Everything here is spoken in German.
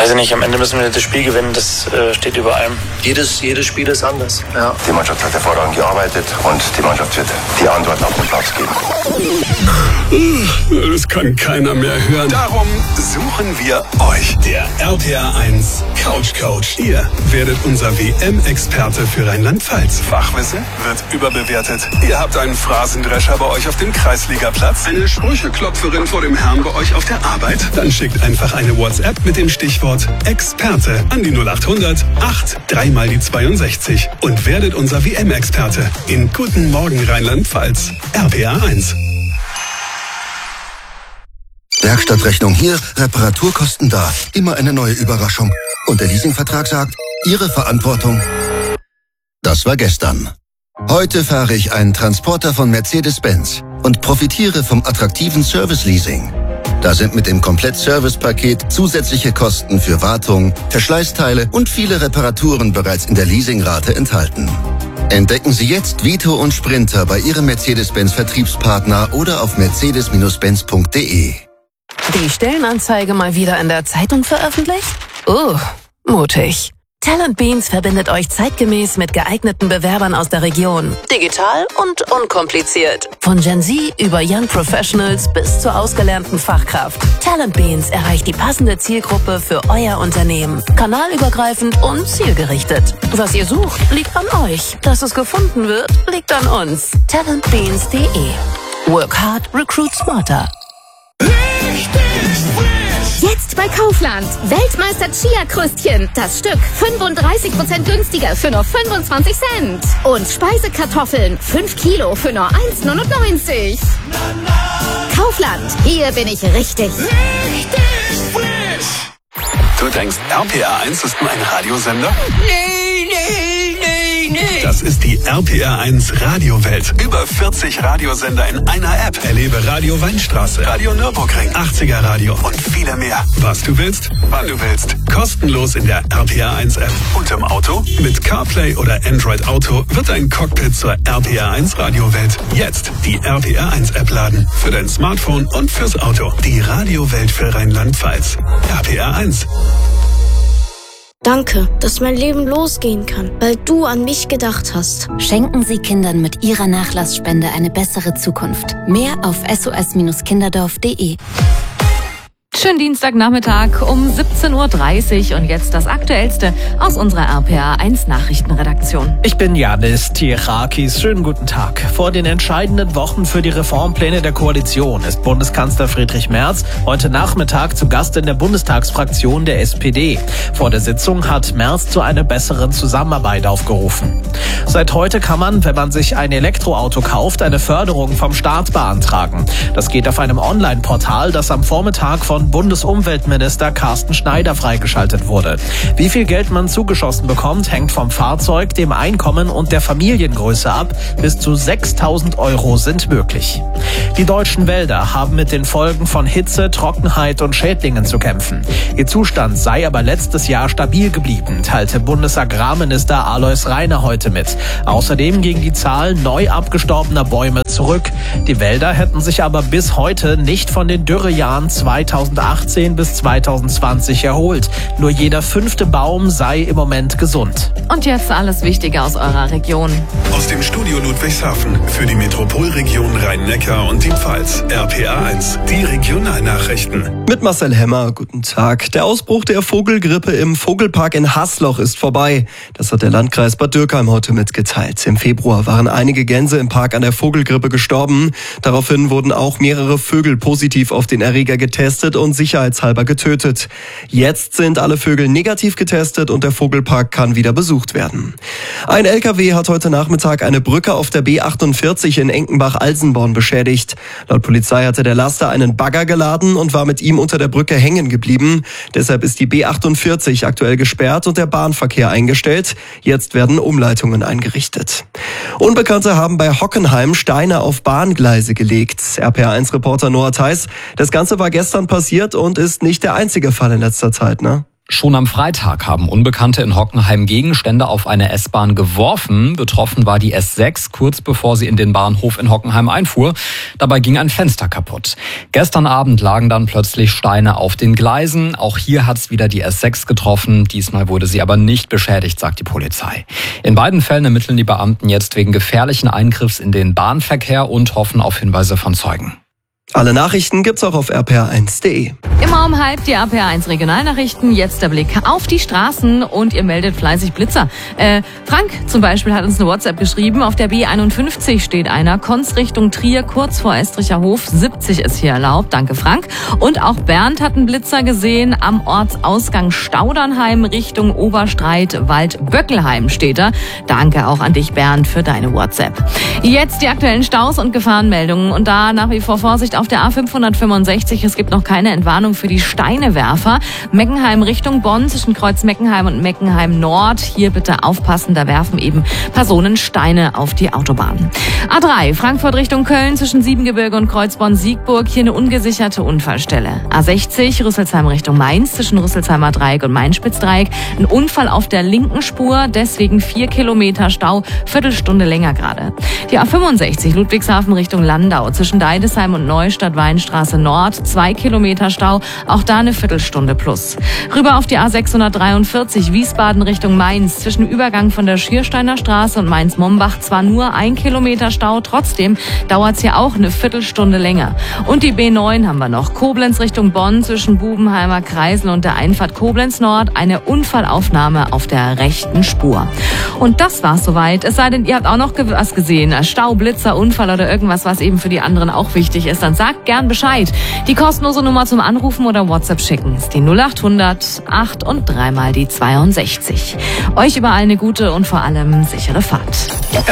weiß ich nicht, am Ende müssen wir das Spiel gewinnen, das steht über allem. Jedes Spiel ist anders. Ja. Die Mannschaft hat hervorragend gearbeitet und die Mannschaft wird die Antworten auf den Platz geben. Das kann keiner mehr hören. Darum suchen wir euch. Der RPA1 Couch Coach. Ihr werdet unser WM-Experte für Rheinland-Pfalz. Fachwissen wird überbewertet. Ihr habt einen Phrasendrescher bei euch auf dem Kreisligaplatz. Eine Sprücheklopferin vor dem Herrn bei euch auf der Arbeit. Dann schickt einfach eine WhatsApp mit dem Stichwort Experte an die 0800 8 3 mal die 62 und werdet unser WM-Experte in Guten Morgen Rheinland-Pfalz. RPA1. Werkstattrechnung hier, Reparaturkosten da. Immer eine neue Überraschung. Und der Leasingvertrag sagt, Ihre Verantwortung. Das war gestern. Heute fahre ich einen Transporter von Mercedes-Benz und profitiere vom attraktiven Service-Leasing. Da sind mit dem Komplett-Service-Paket zusätzliche Kosten für Wartung, Verschleißteile und viele Reparaturen bereits in der Leasingrate enthalten. Entdecken Sie jetzt Vito und Sprinter bei Ihrem Mercedes-Benz-Vertriebspartner oder auf mercedes-benz.de. Die Stellenanzeige mal wieder in der Zeitung veröffentlicht? Mutig. Talent Beans verbindet euch zeitgemäß mit geeigneten Bewerbern aus der Region. Digital und unkompliziert. Von Gen Z über Young Professionals bis zur ausgelernten Fachkraft. Talent Beans erreicht die passende Zielgruppe für euer Unternehmen. Kanalübergreifend und zielgerichtet. Was ihr sucht, liegt an euch. Dass es gefunden wird, liegt an uns. talentbeans.de. Work hard, recruit smarter. Jetzt bei Kaufland. Weltmeister Chia-Krüstchen. Das Stück 35% günstiger für nur 25 Cent. Und Speisekartoffeln 5 Kilo für nur 1,99. Kaufland. Hier bin ich richtig. Du denkst, RPA1 ist nur ein Radiosender? Nee. Das ist die RPA1 Radiowelt. Über 40 Radiosender in einer App. Erlebe Radio Weinstraße, Radio Nürburgring, 80er Radio und viele mehr. Was du willst, wann du willst. Kostenlos in der RPA1 App. Und im Auto? Mit CarPlay oder Android Auto wird dein Cockpit zur RPA1 Radiowelt. Jetzt die RPA1 App laden. Für dein Smartphone und fürs Auto. Die Radiowelt für Rheinland-Pfalz. RPA1. Danke, dass mein Leben losgehen kann, weil du an mich gedacht hast. Schenken Sie Kindern mit Ihrer Nachlassspende eine bessere Zukunft. Mehr auf sos-kinderdorf.de. Schönen Dienstagnachmittag um 17:30 Uhr und jetzt das Aktuellste aus unserer RPA1 Nachrichtenredaktion. Ich bin Janis Tirakis. Schönen guten Tag. Vor den entscheidenden Wochen für die Reformpläne der Koalition ist Bundeskanzler Friedrich Merz heute Nachmittag zu Gast in der Bundestagsfraktion der SPD. Vor der Sitzung hat Merz zu einer besseren Zusammenarbeit aufgerufen. Seit heute kann man, wenn man sich ein Elektroauto kauft, eine Förderung vom Staat beantragen. Das geht auf einem Online-Portal, das am Vormittag von Bundesumweltminister Carsten Schneider freigeschaltet wurde. Wie viel Geld man zugeschossen bekommt, hängt vom Fahrzeug, dem Einkommen und der Familiengröße ab. Bis zu 6.000 € sind möglich. Die deutschen Wälder haben mit den Folgen von Hitze, Trockenheit und Schädlingen zu kämpfen. Ihr Zustand sei aber letztes Jahr stabil geblieben, teilte Bundesagrarminister Alois Rainer heute mit. Außerdem ging die Zahl neu abgestorbener Bäume zurück. Die Wälder hätten sich aber bis heute nicht von den Dürrejahren 2018 bis 2020 erholt. Nur jeder 5. Baum sei im Moment gesund. Und jetzt alles Wichtige aus eurer Region. Aus dem Studio Ludwigshafen für die Metropolregion Rhein-Neckar und die Pfalz. RPA1, die Regionalnachrichten. Mit Marcel Hemmer, guten Tag. Der Ausbruch der Vogelgrippe im Vogelpark in Hasloch ist vorbei. Das hat der Landkreis Bad Dürkheim heute mitgeteilt. Im Februar waren einige Gänse im Park an der Vogelgrippe gestorben. Daraufhin wurden auch mehrere Vögel positiv auf den Erreger getestet und sicherheitshalber getötet. Jetzt sind alle Vögel negativ getestet und der Vogelpark kann wieder besucht werden. Ein LKW hat heute Nachmittag eine Brücke auf der B48 in Enkenbach-Alsenborn beschädigt. Laut Polizei hatte der Laster einen Bagger geladen und war mit ihm unter der Brücke hängen geblieben. Deshalb ist die B48 aktuell gesperrt und der Bahnverkehr eingestellt. Jetzt werden Umleitungen eingerichtet. Unbekannte haben bei Hockenheim Steine auf Bahngleise gelegt. RPA1-Reporter Noah Theis. Das Ganze war gestern passiert und ist nicht der einzige Fall in letzter Zeit, ne? Schon am Freitag haben Unbekannte in Hockenheim Gegenstände auf eine S-Bahn geworfen. Betroffen war die S6, kurz bevor sie in den Bahnhof in Hockenheim einfuhr. Dabei ging ein Fenster kaputt. Gestern Abend lagen dann plötzlich Steine auf den Gleisen. Auch hier hat es wieder die S6 getroffen. Diesmal wurde sie aber nicht beschädigt, sagt die Polizei. In beiden Fällen ermitteln die Beamten jetzt wegen gefährlichen Eingriffs in den Bahnverkehr und hoffen auf Hinweise von Zeugen. Alle Nachrichten gibt's auch auf rpr1.de. Immer um 12:30 die RPR1 Regionalnachrichten. Jetzt der Blick auf die Straßen und ihr meldet fleißig Blitzer. Frank zum Beispiel hat uns eine WhatsApp geschrieben. Auf der B51 steht einer. Konz Richtung Trier, kurz vor Estricher Hof. 70 ist hier erlaubt. Danke, Frank. Und auch Bernd hat einen Blitzer gesehen. Am Ortsausgang Staudernheim Richtung Oberstreit, Waldböckelheim steht er. Danke auch an dich, Bernd, für deine WhatsApp. Jetzt die aktuellen Staus und Gefahrenmeldungen. Und da nach wie vor Vorsicht auf der A565. Es gibt noch keine Entwarnung für die Steinewerfer. Meckenheim Richtung Bonn zwischen Kreuz Meckenheim und Meckenheim Nord. Hier bitte aufpassen, da werfen eben Personen Steine auf die Autobahn. A3 Frankfurt Richtung Köln zwischen Siebengebirge und Kreuzborn-Siegburg. Hier eine ungesicherte Unfallstelle. A60 Rüsselsheim Richtung Mainz zwischen Rüsselsheimer Dreieck und Mainspitzdreieck. Ein Unfall auf der linken Spur, deswegen 4 Kilometer Stau, Viertelstunde länger gerade. Die A65 Ludwigshafen Richtung Landau zwischen Deidesheim und Neustadt-Weinstraße Nord, 2 Kilometer Stau, auch da eine Viertelstunde plus. Rüber auf die A643 Wiesbaden Richtung Mainz, zwischen Übergang von der Schiersteiner Straße und Mainz-Mombach zwar nur 1 Kilometer Stau, trotzdem dauert's hier auch eine Viertelstunde länger. Und die B9 haben wir noch, Koblenz Richtung Bonn, zwischen Bubenheimer Kreisel und der Einfahrt Koblenz Nord, eine Unfallaufnahme auf der rechten Spur. Und das war's soweit, es sei denn, ihr habt auch noch was gesehen, Stau, Blitzer, Unfall oder irgendwas, was eben für die anderen auch wichtig ist, dann sagt gern Bescheid. Die kostenlose Nummer zum Anrufen oder WhatsApp schicken ist die 0800 8 und 3 mal die 62. Euch überall eine gute und vor allem sichere Fahrt.